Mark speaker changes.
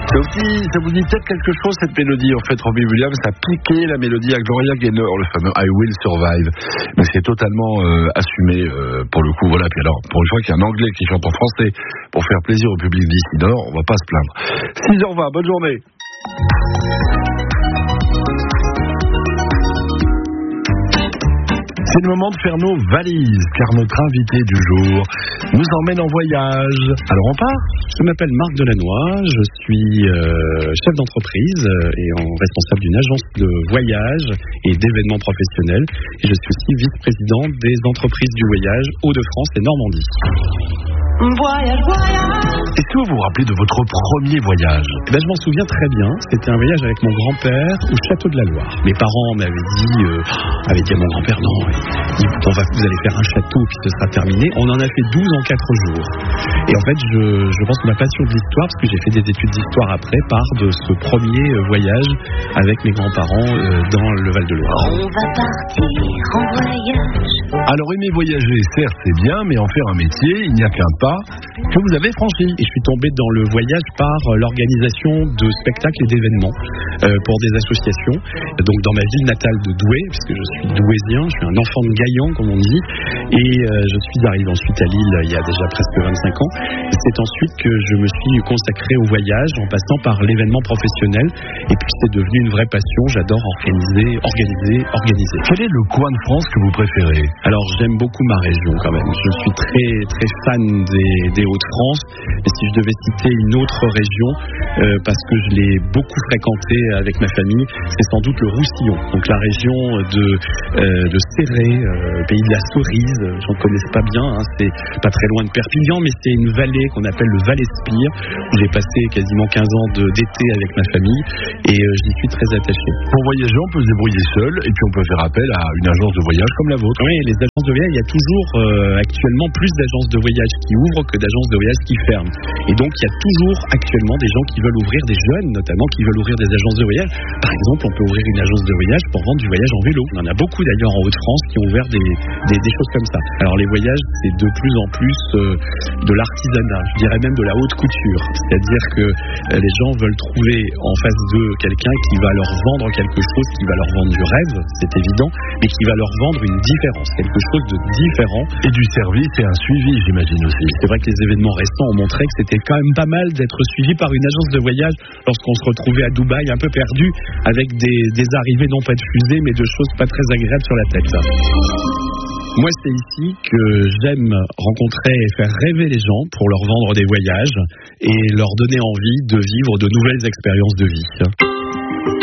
Speaker 1: Ça vous dit peut-être quelque chose, cette mélodie. En fait, Robbie Williams a piqué la mélodie à Gloria Gaynor, le fameux I Will Survive. Mais c'est totalement assumé pour le coup. Voilà. Puis alors, pour une fois qu'il y a un Anglais qui chante en français pour faire plaisir au public d'ici nord, on va pas se plaindre. 6h20, bonne journée. C'est le moment de faire nos valises, car notre invité du jour nous emmène en voyage. Alors on part.
Speaker 2: Je m'appelle Marc Delannoy, je suis chef d'entreprise et responsable d'une agence de voyage et d'événements professionnels. Et je suis aussi vice-président des entreprises du voyage Hauts-de-France et Normandie.
Speaker 3: Voyage, voyage.
Speaker 1: Est-ce que vous vous rappelez de votre premier voyage?
Speaker 2: Je m'en souviens très bien. C'était un voyage avec mon grand-père au château de la Loire. Mes parents m'avaient dit à mon grand-père, non, vous allez faire un château puis ce sera terminé. On en a fait 12 en 4 jours. Et en fait, je pense que ma passion de l'histoire, parce que j'ai fait des études d'histoire après, part de ce premier voyage avec mes grands-parents dans le Val-de-Loire.
Speaker 3: On va partir en voyage.
Speaker 1: Alors aimer voyager, certes c'est bien, mais en faire un métier, il n'y a qu'un pas que vous avez franchi.
Speaker 2: Et je suis tombé dans le voyage par l'organisation de spectacles et d'événements pour des associations. Donc dans ma ville natale de Douai, puisque je suis douaisien, je suis un enfant de Gaillan comme on dit, et je suis arrivé ensuite à Lille il y a déjà presque 25 ans. Et c'est ensuite que je me suis consacré au voyage en passant par l'événement professionnel. Et puis c'est devenu une vraie passion. J'adore organiser.
Speaker 1: Quel est le coin de France que vous préférez?
Speaker 2: Alors j'aime beaucoup ma région quand même. Je suis très très fan des Hauts-de-France. Et si je devais citer une autre région, parce que je l'ai beaucoup fréquentée avec ma famille, c'est sans doute le Roussillon. Donc la région de Céret, pays de la cerise. J'en connais pas bien. C'est pas très loin de Perpignan, mais c'est une vallée qu'on appelle le Val-Espire, où j'ai passé quasiment 15 ans d'été avec ma famille, et j'y suis très attaché.
Speaker 1: Pour voyager, on peut se débrouiller seul, et puis on peut faire appel à une agence de voyage comme la vôtre.
Speaker 2: Oui, les agences de voyage, il y a toujours actuellement plus d'agences de voyage qui ouvrent que d'agences de voyage qui ferment. Et donc il y a toujours actuellement des gens qui veulent ouvrir, des jeunes notamment, qui veulent ouvrir des agences de voyage. Par exemple, on peut ouvrir une agence de voyage pour vendre du voyage en vélo. On en a beaucoup d'ailleurs en Hauts-de-France qui ont ouvert des choses comme ça. Alors les voyages, c'est de plus en plus de l'artisanat, je dirais même de la haute couture. C'est-à-dire que les gens veulent trouver en face d'eux quelqu'un qui va leur vendre quelque chose, qui va leur vendre du rêve, c'est évident, mais qui va leur vendre une différence, quelque chose de différent.
Speaker 1: Et du service et un suivi, j'imagine aussi.
Speaker 2: C'est vrai que les événements récents ont montré que c'était quand même pas mal d'être suivi par une agence de voyage lorsqu'on se retrouvait à Dubaï un peu perdu, avec des arrivées non pas de fusée, mais de choses pas très agréables sur la tête. Moi, c'est ici que j'aime rencontrer et faire rêver les gens pour leur vendre des voyages et leur donner envie de vivre de nouvelles expériences de vie.